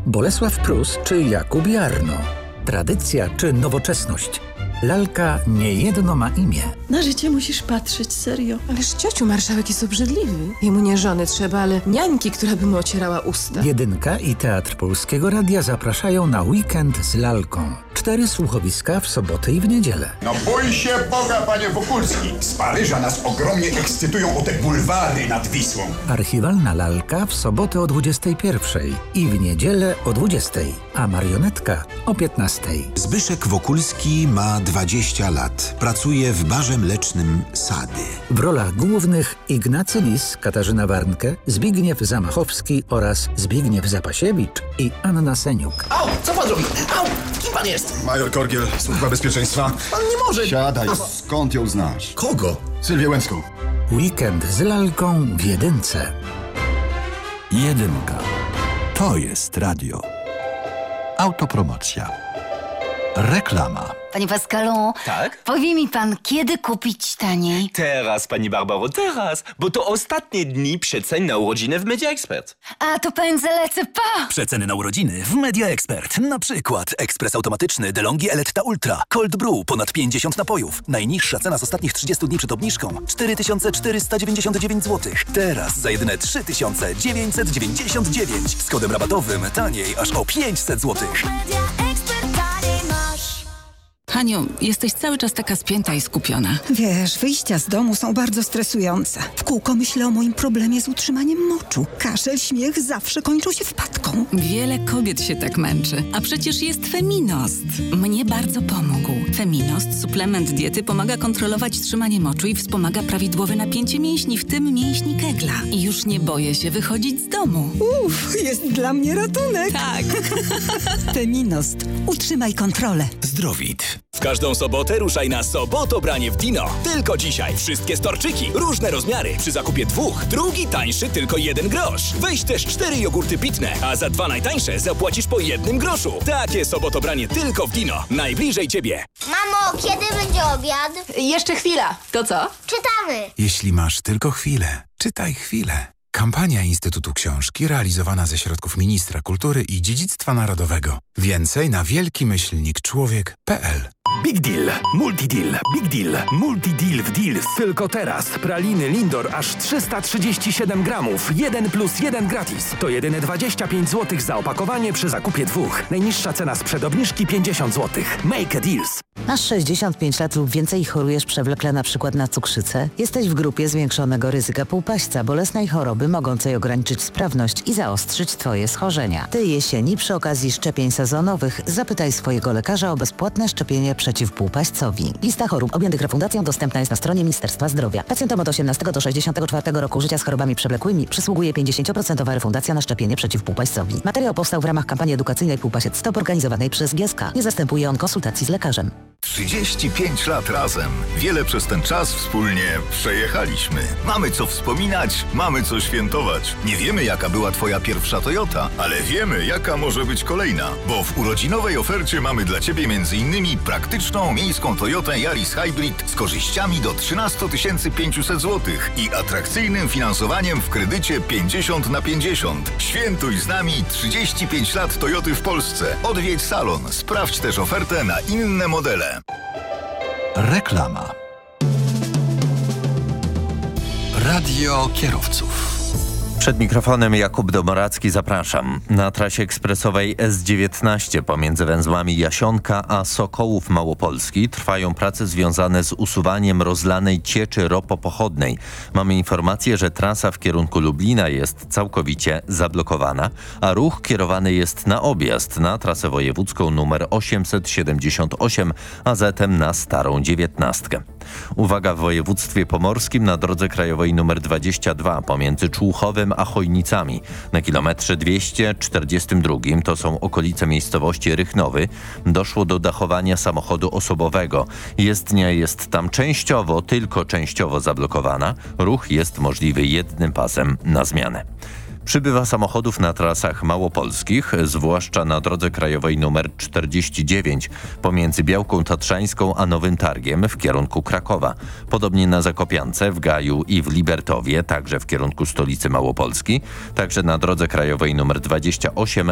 Bolesław Prus czy Jakub Jarno? Tradycja czy nowoczesność? Lalka niejedno ma imię. Na życie musisz patrzeć serio. Ależ ciociu, marszałek jest obrzydliwy. Jemu nie żony trzeba, ale niańki, która by mu ocierała usta. Jedynka i Teatr Polskiego Radia zapraszają na weekend z lalką. 4 słuchowiska w sobotę i w niedzielę. No bój się Boga, panie Wokulski. Z Paryża nas ogromnie ekscytują o te bulwary nad Wisłą. Archiwalna lalka w sobotę o 21 i w niedzielę o 20, a marionetka o 15. Zbyszek Wokulski ma 20 lat. Pracuje w barze mlecznym Sady. W rolach głównych Ignacy Lis, Katarzyna Warnke, Zbigniew Zamachowski oraz Zbigniew Zapasiewicz i Anna Seniuk. Au! Co pan robi? Au! Kim pan jest? Major Korgiel, Służba Bezpieczeństwa. Pan nie może... Siadaj, skąd ją znasz? Kogo? Sylwię Łęcką. Weekend z lalką w jedynce. Jedynka. To jest radio. Autopromocja. Reklama. Panie Pascalu, Tak? powie mi pan, kiedy kupić taniej? Teraz, pani Barbaro, teraz, bo to ostatnie dni przecen na urodziny w Media Expert. A to pędzę, lecę, pa! Przeceny na urodziny w Media Expert. Na przykład ekspres automatyczny DeLonghi Eletta Ultra, Cold Brew, ponad 50 napojów. Najniższa cena z ostatnich 30 dni przed obniżką 4499 zł. Teraz za jedyne 3999. Z kodem rabatowym taniej aż o 500 zł. Haniu, jesteś cały czas taka spięta i skupiona. Wiesz, wyjścia z domu są bardzo stresujące. W kółko myślę o moim problemie z utrzymaniem moczu. Kaszel, śmiech zawsze kończą się wpadką. Wiele kobiet się tak męczy, a przecież jest Feminost. Mnie bardzo pomógł. Feminost, suplement diety, pomaga kontrolować trzymanie moczu i wspomaga prawidłowe napięcie mięśni, w tym mięśni Kegla. I już nie boję się wychodzić z domu. Jest dla mnie ratunek. Tak. Feminost. Utrzymaj kontrolę. Zdrowit. W każdą sobotę ruszaj na Sobotobranie w Dino. Tylko dzisiaj wszystkie storczyki, różne rozmiary. Przy zakupie 2, drugi tańszy tylko 1 grosz. Weź też 4 jogurty pitne, a za 2 najtańsze zapłacisz po 1 groszu. Takie Sobotobranie tylko w Dino. Najbliżej ciebie. Mamo, kiedy będzie obiad? Jeszcze chwila. To co? Czytamy. Jeśli masz tylko chwilę, czytaj chwilę. Kampania Instytutu Książki realizowana ze środków Ministra Kultury i Dziedzictwa Narodowego. Więcej na wielkimyślnikczłowiek.pl. Big Deal, Multideal, Big Deal, Multideal w Deals. Tylko teraz praliny Lindor aż 337 gramów. 1+1 gratis. To jedyne 25 zł za opakowanie przy zakupie 2. Najniższa cena sprzed obniżki 50 zł. Make a deals. Masz 65 lat lub więcej i chorujesz przewlekle na przykład na cukrzycę? Jesteś w grupie zwiększonego ryzyka półpaśćca, bolesnej choroby mogącej ograniczyć sprawność i zaostrzyć Twoje schorzenia. Tej jesieni przy okazji szczepień sezonowych zapytaj swojego lekarza o bezpłatne szczepienie przeciw półpaśćcowi. Lista chorób objętych refundacją dostępna jest na stronie Ministerstwa Zdrowia. Pacjentom od 18 do 64 roku życia z chorobami przewlekłymi przysługuje 50% refundacja na szczepienie przeciw półpaśćcowi. Materiał powstał w ramach kampanii edukacyjnej Półpasiec Stop organizowanej przez GSK. Nie zastępuje on konsultacji z lekarzem. 35 lat razem. Wiele przez ten czas wspólnie przejechaliśmy. Mamy co wspominać, mamy co świętować. Nie wiemy, jaka była twoja pierwsza Toyota, ale wiemy, jaka może być kolejna. Bo w urodzinowej ofercie mamy dla ciebie m.in. praktyczną miejską Toyotę Yaris Hybrid z korzyściami do 13 500 zł i atrakcyjnym finansowaniem w kredycie 50/50. Świętuj z nami 35 lat Toyoty w Polsce. Odwiedź salon. Sprawdź też ofertę na inne modele. Reklama. Radio kierowców. Przed mikrofonem Jakub Domoracki, zapraszam. Na trasie ekspresowej S19 pomiędzy węzłami Jasionka a Sokołów Małopolski trwają prace związane z usuwaniem rozlanej cieczy ropopochodnej. Mamy informację, że trasa w kierunku Lublina jest całkowicie zablokowana, a ruch kierowany jest na objazd na trasę wojewódzką nr 878, a zatem na Starą 19. Uwaga, w województwie pomorskim na drodze krajowej nr 22 pomiędzy Człuchowem a Chojnicami na kilometrze 242, to są okolice miejscowości Rychnowy, doszło do dachowania samochodu osobowego. Jezdnia jest tam częściowo, tylko częściowo zablokowana. Ruch jest możliwy jednym pasem na zmianę. Przybywa samochodów na trasach małopolskich, zwłaszcza na drodze krajowej nr 49 pomiędzy Białką Tatrzańską a Nowym Targiem w kierunku Krakowa. Podobnie na Zakopiance, w Gaju i w Libertowie, także w kierunku stolicy Małopolski. Także na drodze krajowej nr 28